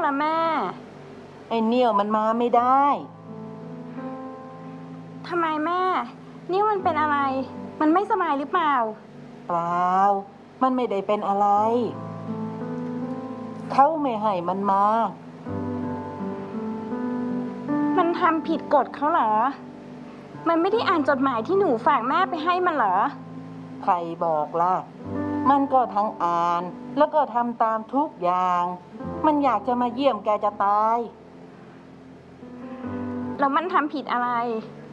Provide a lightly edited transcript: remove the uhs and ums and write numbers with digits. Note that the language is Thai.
ล่ะแม่ไอ้เนี่ยวมันมาไม่ได้ทำไมแม่ นี่มันเป็นอะไร มันไม่สบายหรือเปล่าเปล่า มันไม่ได้เป็นอะไร เขาไม่ให้มันมามันทำผิดกฎเขาเหรอ มันไม่ได้อ่านจดหมายที่หนูฝากแม่ไปให้มันเหรอใครบอกล่ะ มันก็ทั้งอ่าน แล้วก็ทำตามทุกอย่าง มันอยากจะมาเยี่ยมแกจะตายแล้วมันทำผิดอะไร